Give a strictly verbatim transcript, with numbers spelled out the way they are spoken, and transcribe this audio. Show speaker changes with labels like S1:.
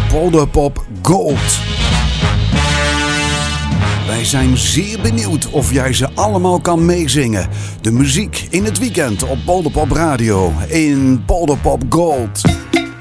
S1: Polderpop Gold. Wij zijn zeer benieuwd of jij ze allemaal kan meezingen. De muziek in het weekend op Polderpop Radio in Polderpop Gold.